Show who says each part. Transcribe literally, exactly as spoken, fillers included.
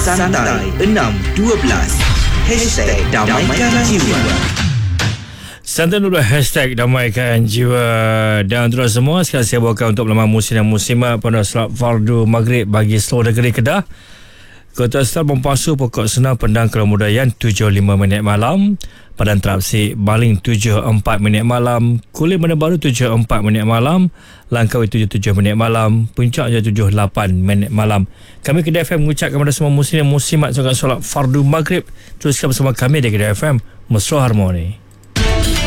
Speaker 1: Santai enam dua belas Hashtag Damaikan Jiwa.
Speaker 2: Santai dulu hashtag Damaikan Jiwa. Dan untuk semua, sekarang saya bawakan untuk pelama muslim dan muslimat pada solat fardu maghrib bagi seluruh negeri Kedah. Kota Start Bompasu pokok senang Pendang Kemudayan tujuh lima minit malam, Padang Terapsik Baling tujuh empat minit malam, Kulim Bandar Baru tujuh empat minit malam, Langkawi tujuh tujuh minit malam, Puncak tujuh lapan minit malam. Kami Kedah F M mengucapkan kepada semua muslim dan muslimat solat fardu maghrib, teruskan bersama kami di Kedah F M Mesra Harmoni.